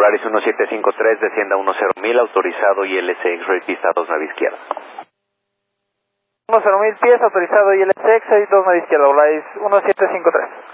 Polaris 1753, descienda 10.000, autorizado ILS X-Ray, pista 2, nave izquierda. 10.000 pies, autorizado ILS X-Ray, 2, nave izquierda, Polaris 1753.